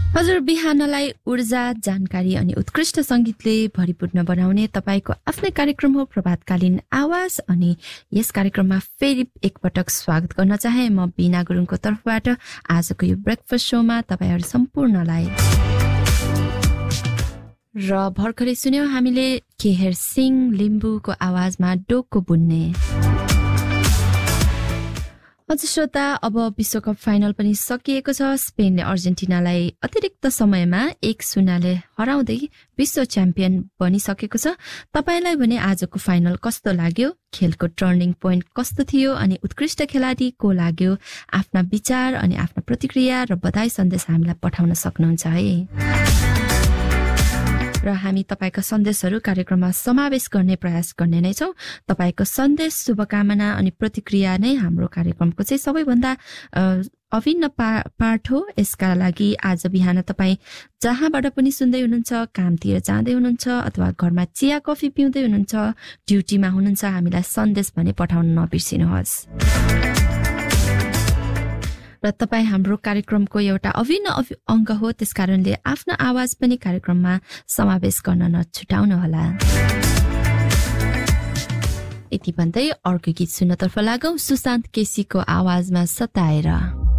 हजुर, बिहानलाई ऊर्जा, जानकारी अनि उत्कृष्ट संगीतले भरिपूर्ण बनाउने तपाईको आफ्नै कार्यक्रम हो प्रभातकालीन आवाज। अनि यस कार्यक्रममा फेरि एकपटक स्वागत गर्न चाहे म बिना गुरुङको तर्फबाट आजको यो ब्रेकफास्ट शोमा तपाईहरु सम्पूर्णलाई। र भर्खरै सुन्यौ हामीले केहर सिंह लिम्बुको आवाजमा डोको बुन्ने। हजुर श्रोता, अब विश्वकप फाइनल पनि सकिएको छ। स्पेनले अर्जेन्टिनालाई अतिरिक्त समयमा 1-0 हराउँदै विश्व च्याम्पियन बनिसकेको छ। तपाईलाई भने आजको फाइनल कस्तो लाग्यो? खेलको टर्निङ पोइन्ट कस्तो थियो? अनि उत्कृष्ट खेलाडी को लाग्यो? आफ्ना विचार अनि आफ्ना प्रतिक्रिया र बधाई सन्देश हामीलाई पठाउन सक्नुहुन्छ है। र हामी तपाईका सन्देशहरू कार्यक्रममा समावेश गर्ने प्रयास गर्ने नै छौं। तपाईको सन्देश, शुभकामना अनि प्रतिक्रिया नै हाम्रो कार्यक्रमको चाहिँ सबैभन्दा अभिन्न पार्ट हो। यसका लागि आज बिहान तपाई जहाँबाट पनि सुन्दै हुनुहुन्छ, कामतिर जाँदै हुनुहुन्छ अथवा घरमा चिया कफी पिउँदै हुनुहुन्छ, ड्युटीमा हुनुहुन्छ, हामीलाई सन्देश भने पठाउन नबिर्सिनुहोस्। र तपाई हाम्रो कार्यक्रमको एउटा अभिन्न अंग हो, त्यसकारणले आफ्नो आवाज पनि कार्यक्रममा समावेश गर्न नछुटाउनुहोला। यति भन्दै अर्को गीत सुन्नतर्फ लागौं। सुशान्त केसीको आवाजमा सताएर।